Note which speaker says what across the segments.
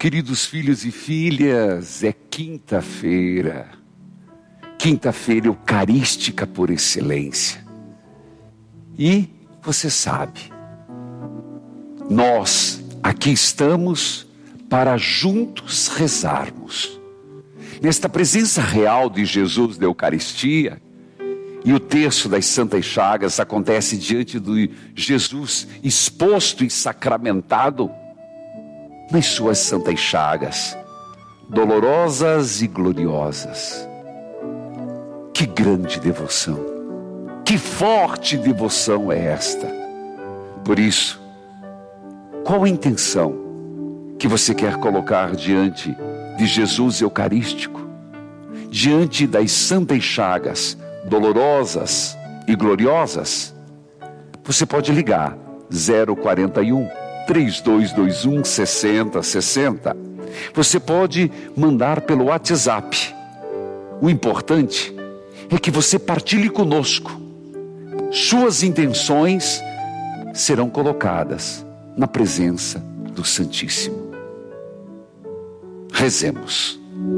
Speaker 1: Queridos filhos e filhas, é quinta-feira eucarística por excelência. E você sabe, nós aqui estamos para juntos rezarmos. Nesta presença real de Jesus da Eucaristia, e o terço das Santas Chagas acontece diante de Jesus exposto e sacramentado nas suas Santas Chagas, dolorosas e gloriosas. Que grande devoção, que forte devoção é esta. Por isso, qual a intenção que você quer colocar diante de Jesus Eucarístico, diante das Santas Chagas dolorosas e gloriosas? Você pode ligar 041 3221 6060. Você pode mandar pelo WhatsApp. O importante é que você partilhe conosco. Suas intenções serão colocadas na presença do Santíssimo. Rezemos.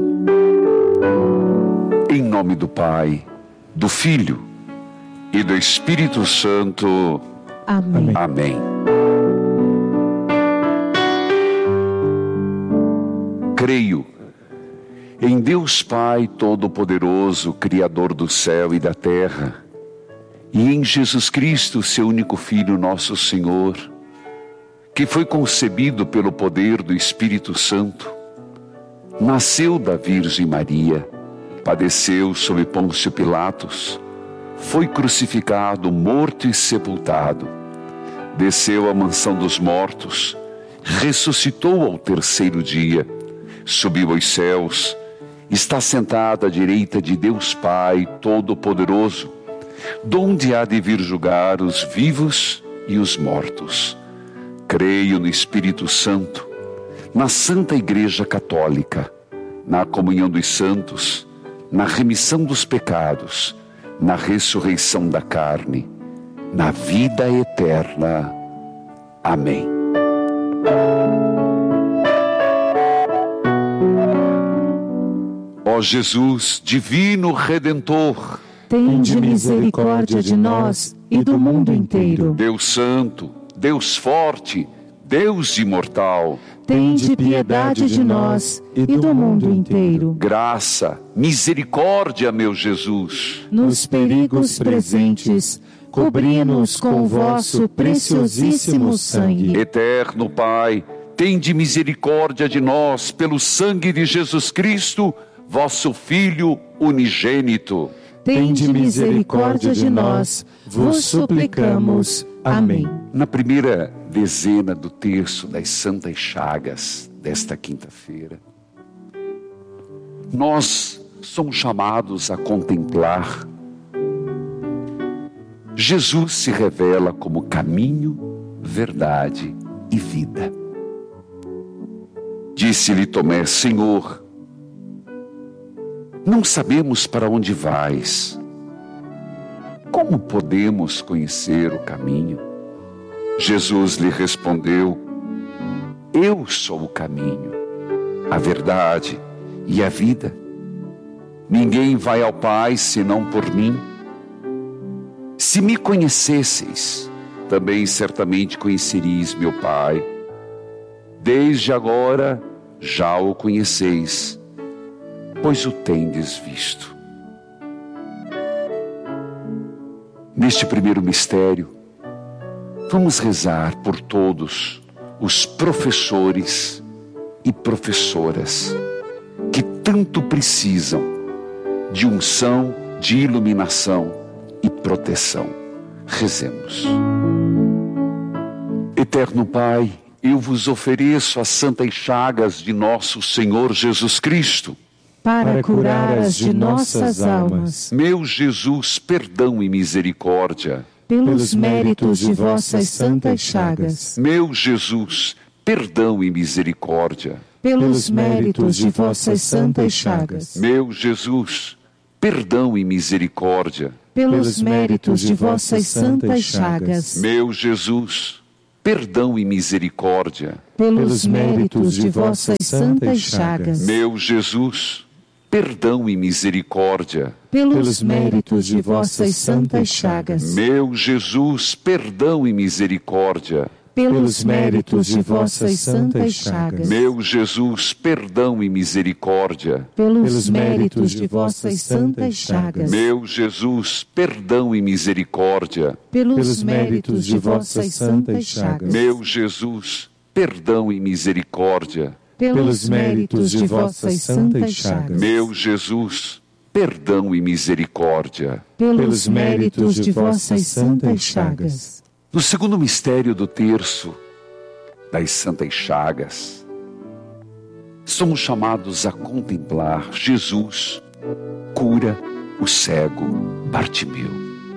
Speaker 1: Em nome do Pai, do Filho e do Espírito Santo.
Speaker 2: Amém.
Speaker 1: Amém. Creio em Deus Pai Todo-Poderoso, Criador do céu e da terra, e em Jesus Cristo, seu único Filho, nosso Senhor, que foi concebido pelo poder do Espírito Santo, nasceu da Virgem Maria, padeceu sob Pôncio Pilatos, foi crucificado, morto e sepultado, desceu à mansão dos mortos, ressuscitou ao terceiro dia, subiu aos céus, está sentado à direita de Deus Pai Todo-Poderoso, donde há de vir julgar os vivos e os mortos. Creio no Espírito Santo, na Santa Igreja Católica, na comunhão dos santos, na remissão dos pecados, na ressurreição da carne, na vida eterna. Amém. Ó Jesus, divino Redentor,
Speaker 2: tende misericórdia de nós e do mundo inteiro.
Speaker 1: Deus Santo, Deus Forte, Deus Imortal,
Speaker 2: tende piedade de nós e do mundo inteiro.
Speaker 1: Graça, misericórdia, meu Jesus.
Speaker 2: Nos perigos presentes, cobri-nos com o vosso preciosíssimo sangue.
Speaker 1: Eterno Pai, tende misericórdia de nós pelo sangue de Jesus Cristo, vosso Filho unigênito.
Speaker 2: Tende misericórdia de nós, vos suplicamos. Amém.
Speaker 1: Na primeira dezena do terço das Santas Chagas desta quinta-feira, nós somos chamados a contemplar. Jesus se revela como caminho, verdade e vida. Disse-lhe Tomé: Senhor, não sabemos para onde vais. Como podemos conhecer o caminho? Jesus lhe respondeu: Eu sou o caminho, a verdade e a vida. Ninguém vai ao Pai senão por mim. Se me conhecesseis, também certamente conheceríeis meu Pai. Desde agora já o conheceis, pois o tendes visto. Neste primeiro mistério, vamos rezar por todos os professores e professoras que tanto precisam de unção, de iluminação e proteção. Rezemos. Eterno Pai, eu vos ofereço as santas chagas de nosso Senhor Jesus Cristo,
Speaker 2: para curar as de nossas almas.
Speaker 1: Meu Jesus, perdão e misericórdia.
Speaker 2: Pelos méritos de vossas santas chagas.
Speaker 1: Meu Jesus, perdão e misericórdia.
Speaker 2: Pelos méritos de vossas santas chagas.
Speaker 1: Meu Jesus, perdão e misericórdia.
Speaker 2: Pelos méritos de vossas santas chagas.
Speaker 1: Meu Jesus, perdão e misericórdia.
Speaker 2: Pelos méritos de vossas santas chagas.
Speaker 1: Meu Jesus, perdão e misericórdia.
Speaker 2: Pelos méritos de vossas santas chagas.
Speaker 1: Meu Jesus, perdão e misericórdia.
Speaker 2: Pelos méritos de vossas santas chagas.
Speaker 1: Meu Jesus, perdão e misericórdia.
Speaker 2: Pelos méritos de vossas santas chagas.
Speaker 1: Meu Jesus, perdão e misericórdia.
Speaker 2: Pelos méritos de vossas santas chagas.
Speaker 1: Meu Jesus, perdão e misericórdia.
Speaker 2: Pelos méritos de vossas santas chagas.
Speaker 1: Meu Jesus, perdão e misericórdia.
Speaker 2: Pelos méritos de vossas santas chagas.
Speaker 1: No segundo mistério do terço das Santas Chagas, somos chamados a contemplar Jesus cura o cego Bartimeu.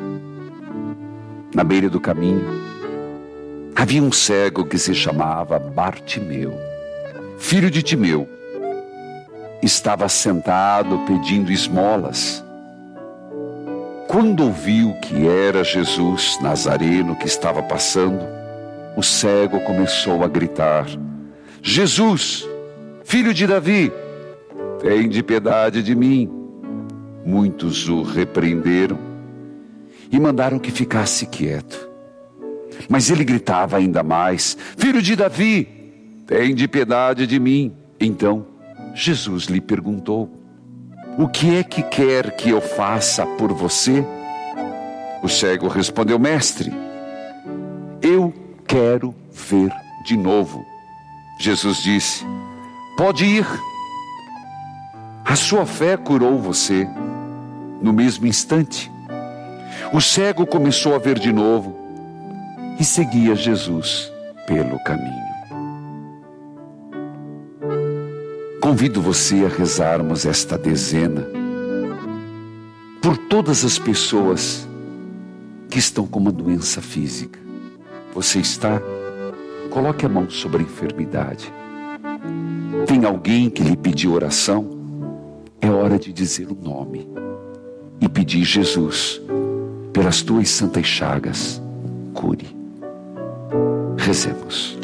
Speaker 1: Na beira do caminho, havia um cego que se chamava Bartimeu, filho de Timeu. Estava sentado pedindo esmolas. Quando ouviu que era Jesus Nazareno que estava passando, o cego começou a gritar: Jesus, filho de Davi, tende piedade de mim. Muitos o repreenderam e mandaram que ficasse quieto. Mas ele gritava ainda mais: Filho de Davi, tende piedade de mim. Então Jesus lhe perguntou: O que é que quer que eu faça por você? O cego respondeu: Mestre, eu quero ver de novo. Jesus disse: Pode ir. A sua fé curou você. No mesmo instante, o cego começou a ver de novo e seguia Jesus pelo caminho. Convido você a rezarmos esta dezena por todas as pessoas que estão com uma doença física. Você está? Coloque a mão sobre a enfermidade. Tem alguém que lhe pediu oração? É hora de dizer o nome e pedir: Jesus, pelas tuas santas chagas, cure. Rezemos.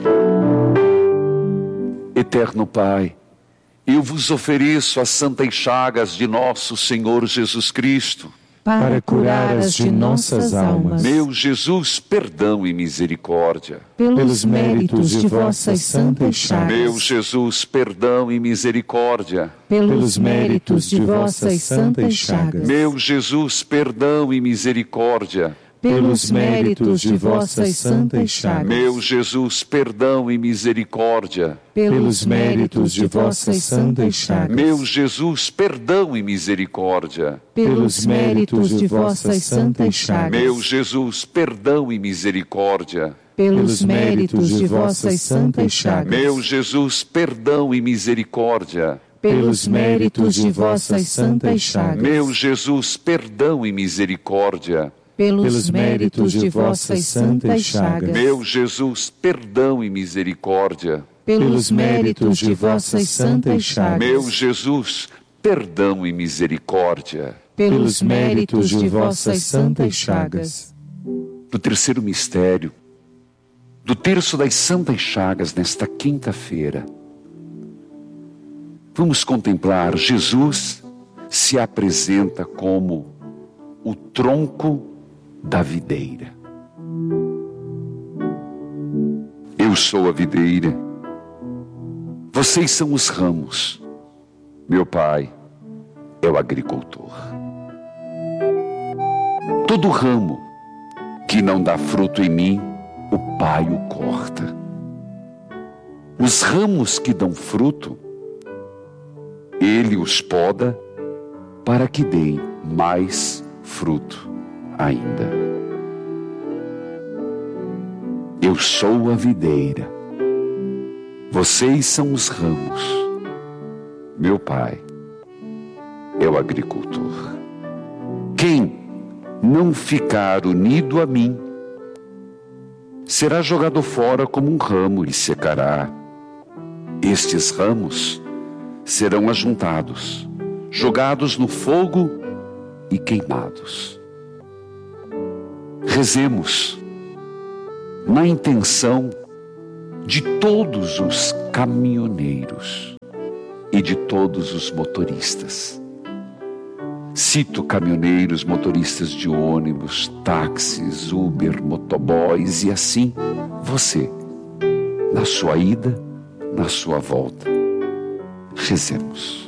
Speaker 1: Eterno Pai, eu vos ofereço as santas chagas de nosso Senhor Jesus Cristo,
Speaker 2: para curar as de nossas almas.
Speaker 1: Meu Jesus, perdão e misericórdia.
Speaker 2: Pelos méritos de vossas santas chagas.
Speaker 1: Meu Jesus, perdão e misericórdia.
Speaker 2: Pelos méritos de vossas santas chagas.
Speaker 1: Meu Jesus, perdão e misericórdia.
Speaker 2: Pelos méritos de vossas santas chagas.
Speaker 1: Meu Jesus, perdão e misericórdia.
Speaker 2: Pelos méritos de vossas santas chagas.
Speaker 1: Meu Jesus, perdão e misericórdia.
Speaker 2: Pelos méritos de vossas santas chagas.
Speaker 1: Meu Jesus, perdão e misericórdia.
Speaker 2: Pelos méritos de vossas santas chagas.
Speaker 1: Meu Jesus, perdão e misericórdia.
Speaker 2: Pelos méritos de vossas santas chagas.
Speaker 1: Meu Jesus, perdão e misericórdia.
Speaker 2: Pelos méritos de vossas santas chagas.
Speaker 1: Meu Jesus, perdão e misericórdia.
Speaker 2: Pelos méritos de vossas santas chagas.
Speaker 1: Meu Jesus, perdão e misericórdia.
Speaker 2: Pelos méritos de vossas santas chagas.
Speaker 1: Do terceiro mistério, do terço das Santas Chagas, nesta quinta-feira, vamos contemplar Jesus se apresenta como o tronco da videira. Eu sou a videira, vocês são os ramos, meu Pai é o agricultor. Todo ramo que não dá fruto em mim, o Pai o corta. Os ramos que dão fruto, Ele os poda para que deem mais fruto ainda. Eu sou a videira, vocês são os ramos, meu Pai é o agricultor. Quem não ficar unido a mim será jogado fora como um ramo e secará. Estes ramos serão ajuntados, jogados no fogo e queimados. Rezemos. na intenção de todos os caminhoneiros e de todos os motoristas. Cito caminhoneiros, motoristas de ônibus, táxis, Uber, motoboys e assim você, na sua ida, na sua volta. Rezemos.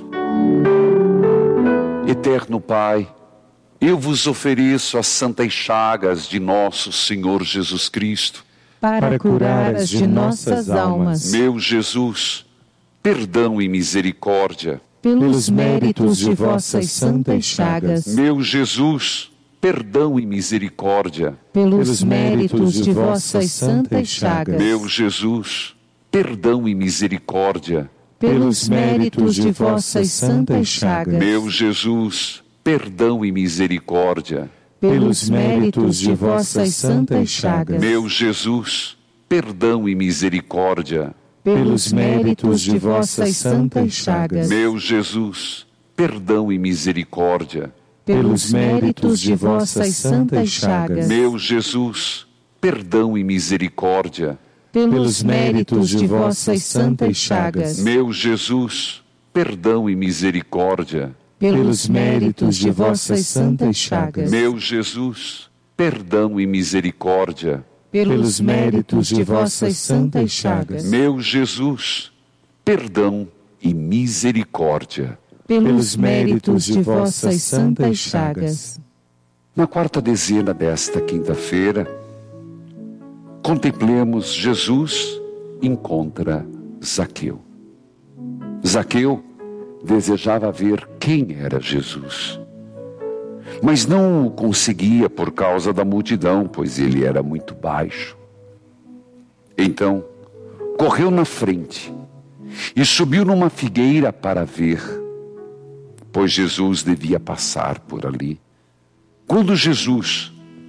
Speaker 1: Eterno Pai, eu vos ofereço as santas chagas de nosso Senhor Jesus Cristo,
Speaker 2: para curar as de nossas almas.
Speaker 1: Meu Jesus, perdão e misericórdia.
Speaker 2: Pelos méritos de vossas santas chagas.
Speaker 1: Meu Jesus, perdão e misericórdia.
Speaker 2: Pelos méritos de vossas santas chagas.
Speaker 1: Meu Jesus, perdão e misericórdia.
Speaker 2: Pelos méritos de vossas santas chagas.
Speaker 1: Meu Jesus, perdão e misericórdia.
Speaker 2: Pelos méritos de vossas santas chagas.
Speaker 1: Meu Jesus, perdão e misericórdia.
Speaker 2: Pelos méritos de vossas santas chagas.
Speaker 1: Meu Jesus, perdão e misericórdia.
Speaker 2: Pelos méritos de vossas santas chagas.
Speaker 1: Meu Jesus, perdão e misericórdia.
Speaker 2: Pelos méritos de vossas santas chagas.
Speaker 1: Meu Jesus, perdão e misericórdia.
Speaker 2: Pelos méritos de vossas santas chagas.
Speaker 1: Meu Jesus, perdão e misericórdia.
Speaker 2: Pelos méritos de vossas santas chagas.
Speaker 1: Meu Jesus, perdão e misericórdia.
Speaker 2: Pelos méritos de vossas santas chagas.
Speaker 1: Na quarta dezena desta quinta-feira, contemplemos Jesus encontra Zaqueu. Zaqueu desejava ver quem era Jesus, mas não o conseguia por causa da multidão, pois ele era muito baixo. Então, correu na frente e subiu numa figueira para ver, pois Jesus devia passar por ali. Quando Jesus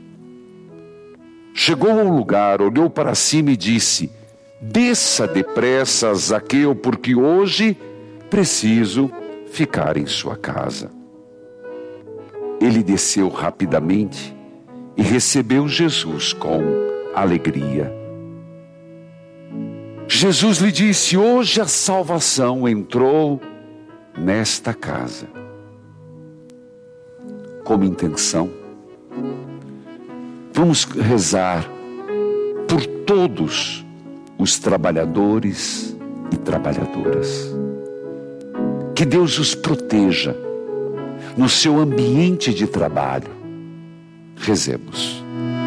Speaker 1: chegou ao lugar, olhou para cima e disse: desça depressa, Zaqueu, porque hoje preciso ficar em sua casa. Ele desceu rapidamente e recebeu Jesus com alegria. Jesus lhe disse: hoje a salvação entrou nesta casa. Como intenção, vamos rezar por todos os trabalhadores e trabalhadoras. Que Deus os proteja no seu ambiente de trabalho. Rezemos.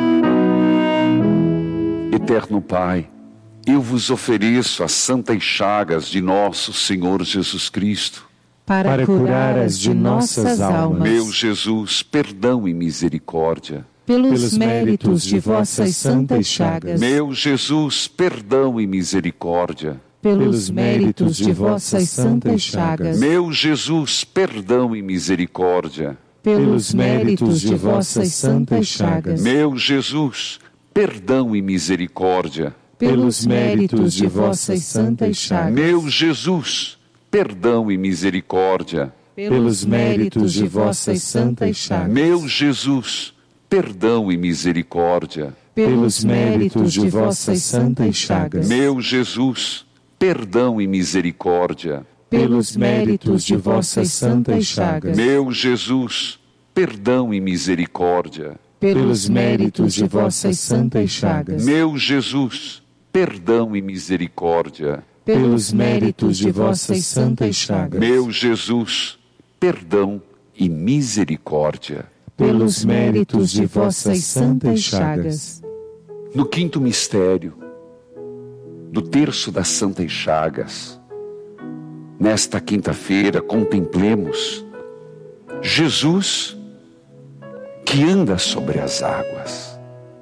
Speaker 1: Eterno Pai, eu vos ofereço as santas chagas de nosso Senhor Jesus Cristo,
Speaker 2: para curar as de nossas almas.
Speaker 1: Meu Jesus, perdão e misericórdia.
Speaker 2: Pelos méritos de vossas santas chagas.
Speaker 1: Meu Jesus, perdão e misericórdia.
Speaker 2: Pelos méritos de vossas santas chagas.
Speaker 1: Meu Jesus, perdão e misericórdia.
Speaker 2: Pelos méritos de vossas santas chagas.
Speaker 1: Meu Jesus, perdão e misericórdia.
Speaker 2: Pelos méritos de vossas santas chagas.
Speaker 1: Meu Jesus, perdão e misericórdia.
Speaker 2: Pelos méritos de vossas santas chagas.
Speaker 1: Meu Jesus, perdão e misericórdia.
Speaker 2: Pelos méritos de vossas santas chagas.
Speaker 1: Meu Jesus, perdão e misericórdia.
Speaker 2: Pelos méritos de vossas santas chagas.
Speaker 1: Meu Jesus, perdão e misericórdia.
Speaker 2: Pelos méritos de vossas santas chagas.
Speaker 1: Meu Jesus, perdão e misericórdia.
Speaker 2: Pelos méritos de vossas santas chagas.
Speaker 1: Meu Jesus, perdão e misericórdia.
Speaker 2: Pelos méritos de vossas santas chagas.
Speaker 1: No quinto mistério, do terço das Santas Chagas, nesta quinta-feira, contemplemos Jesus que anda sobre as águas.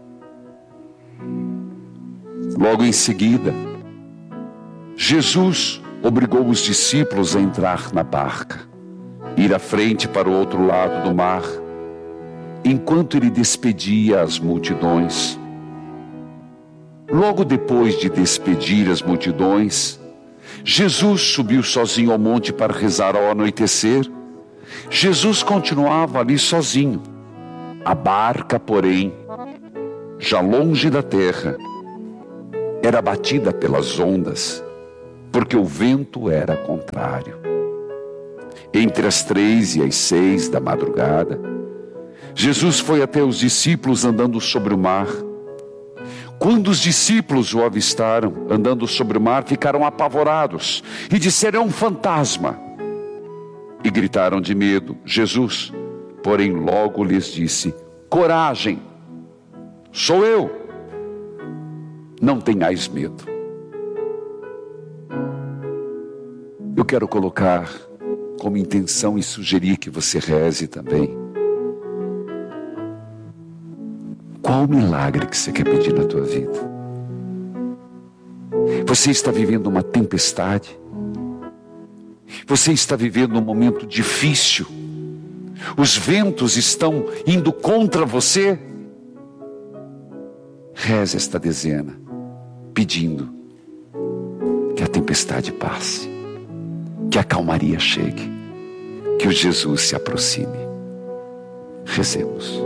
Speaker 1: Logo em seguida, Jesus obrigou os discípulos a entrar na barca, ir à frente para o outro lado do mar, enquanto ele despedia as multidões. Logo depois de despedir as multidões, Jesus subiu sozinho ao monte para rezar ao anoitecer. Jesus continuava ali sozinho. A barca, porém, já longe da terra, era batida pelas ondas, porque o vento era contrário. Entre as 3 e as 6 da madrugada, Jesus foi até os discípulos andando sobre o mar. Quando os discípulos o avistaram andando sobre o mar, ficaram apavorados e disseram: é um fantasma. E gritaram de medo. Jesus, porém, logo lhes disse: coragem, sou eu, não tenhais medo. Eu quero colocar como intenção e sugerir que você reze também. Qual o milagre que você quer pedir na tua vida? Você está vivendo uma tempestade? Você está vivendo um momento difícil? Os ventos estão indo contra você? Reze esta dezena, pedindo que a tempestade passe, que a calmaria chegue, que o Jesus se aproxime. Rezemos.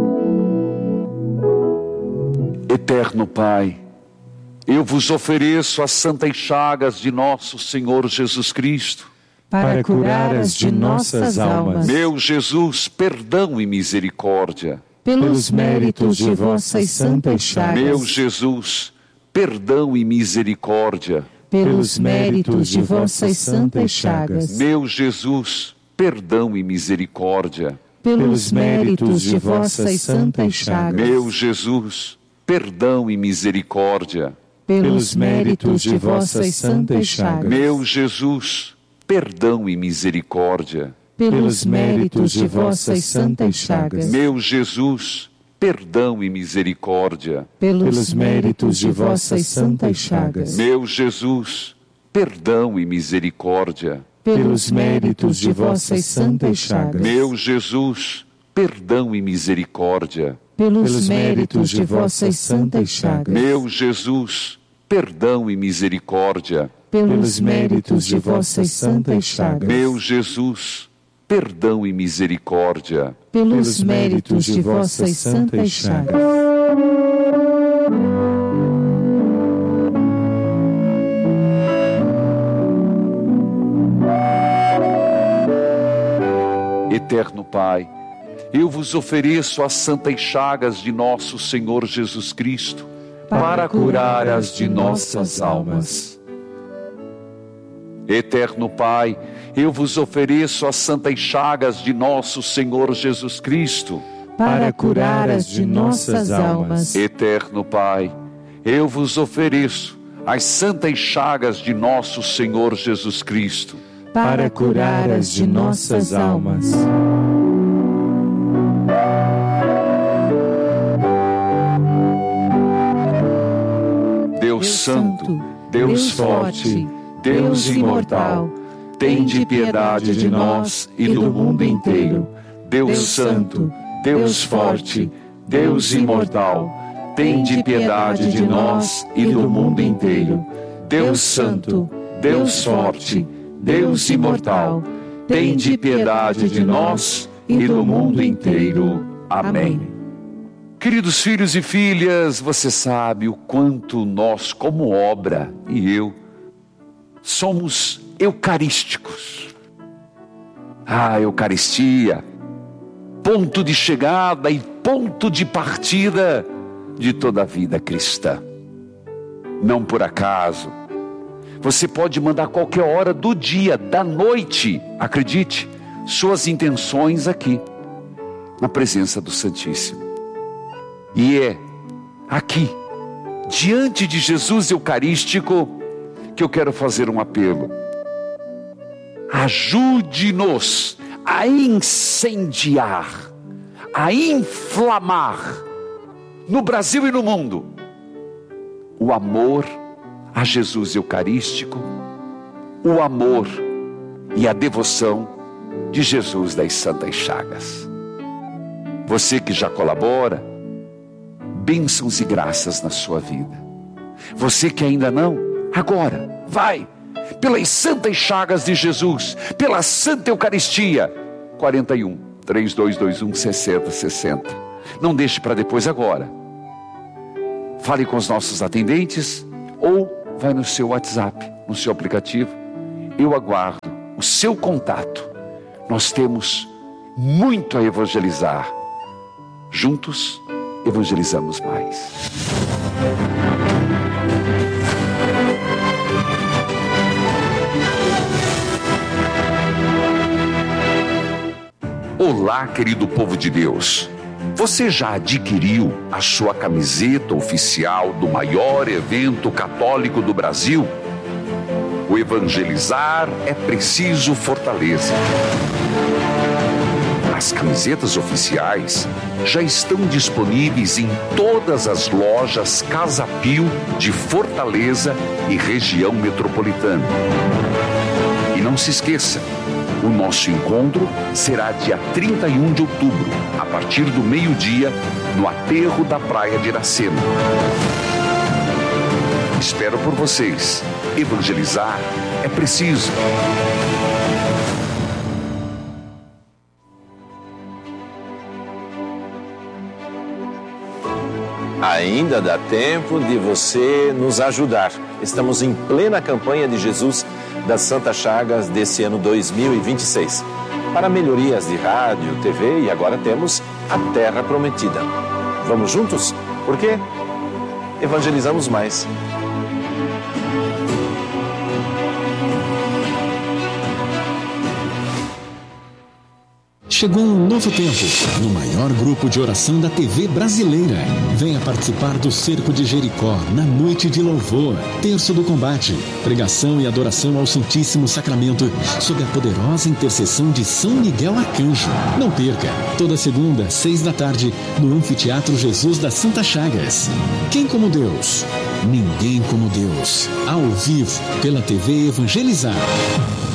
Speaker 1: Eterno Pai, eu vos ofereço as santas chagas de nosso Senhor Jesus Cristo,
Speaker 2: para curar as de nossas almas.
Speaker 1: Meu Jesus, perdão e misericórdia.
Speaker 2: Pelos méritos de vossas santas chagas.
Speaker 1: Meu Jesus, perdão e misericórdia.
Speaker 2: Pelos méritos de vossas santas chagas.
Speaker 1: Meu Jesus, perdão e misericórdia.
Speaker 2: Pelos méritos de vossas santas chagas.
Speaker 1: Meu Jesus, perdão e misericórdia.
Speaker 2: Pelos méritos de vossas santas chagas.
Speaker 1: Meu Jesus, perdão e misericórdia.
Speaker 2: Pelos méritos de vossas santas chagas.
Speaker 1: Meu Jesus, perdão e misericórdia.
Speaker 2: Pelos méritos de vossas santas chagas.
Speaker 1: Meu Jesus, perdão e misericórdia.
Speaker 2: Pelos méritos de vossas santas chagas.
Speaker 1: Meu Jesus, perdão e misericórdia.
Speaker 2: Pelos méritos de vossas santas chagas.
Speaker 1: Meu Jesus, perdão e misericórdia.
Speaker 2: Pelos méritos de vossas santas chagas.
Speaker 1: Meu Jesus, perdão e misericórdia.
Speaker 2: Pelos méritos de vossas santas chagas.
Speaker 1: Eterno Pai, eu vos ofereço as santas chagas de nosso Senhor Jesus Cristo, para curar as de nossas almas. Eterno Pai, eu vos ofereço as santas chagas de nosso Senhor Jesus Cristo,
Speaker 2: para curar as de nossas almas.
Speaker 1: Eterno Pai, eu vos ofereço as santas chagas de nosso Senhor Jesus Cristo,
Speaker 2: para curar as de nossas almas.
Speaker 1: Deus Santo, Deus Forte, Deus Imortal, tende piedade de nós e do mundo inteiro. Deus Santo, Deus Forte, Deus Imortal, tende piedade de nós e do mundo inteiro. Deus Santo, Deus Forte, Deus Imortal, tende piedade de nós e do mundo inteiro. Amém. Queridos filhos e filhas, você sabe o quanto nós, como obra, e eu, somos eucarísticos. A Eucaristia, ponto de chegada e ponto de partida de toda a vida cristã. Não por acaso, você pode mandar qualquer hora do dia, da noite, acredite, suas intenções aqui, na presença do Santíssimo. E é aqui, diante de Jesus Eucarístico, que eu quero fazer um apelo. Ajude-nos a incendiar, a inflamar, no Brasil e no mundo, o amor a Jesus Eucarístico, o amor e a devoção de Jesus das Santas Chagas. Você que já colabora, bênçãos e graças na sua vida. Você que ainda não, agora, vai, pelas santas chagas de Jesus, pela Santa Eucaristia, 41, 3221, 6060. Não deixe para depois agora. Fale com os nossos atendentes, vai no seu WhatsApp, no seu aplicativo. Eu aguardo o seu contato. Nós temos muito a evangelizar. Juntos, evangelizamos mais. Olá, querido povo de Deus. Você já adquiriu a sua camiseta oficial do maior evento católico do Brasil? O Evangelizar é Preciso Fortaleza. As camisetas oficiais já estão disponíveis em todas as lojas Casa Pio de Fortaleza e região metropolitana. E não se esqueça, o nosso encontro será dia 31 de outubro, a partir do meio-dia, no aterro da Praia de Iracema. Espero por vocês. Evangelizar é preciso.
Speaker 3: Ainda dá tempo de você nos ajudar. Estamos em plena campanha de Jesus das Santas Chagas desse ano 2026. Para melhorias de rádio, TV e agora temos a Terra Prometida. Vamos juntos? Por quê? Evangelizamos mais.
Speaker 4: Chegou um novo tempo, no maior grupo de oração da TV brasileira. Venha participar do Cerco de Jericó, na noite de louvor, terço do combate, pregação e adoração ao Santíssimo Sacramento, sob a poderosa intercessão de São Miguel Arcanjo. Não perca, toda segunda, 6 da tarde, no Anfiteatro Jesus das Santas Chagas. Quem como Deus? Ninguém como Deus. Ao vivo, pela TV Evangelizar.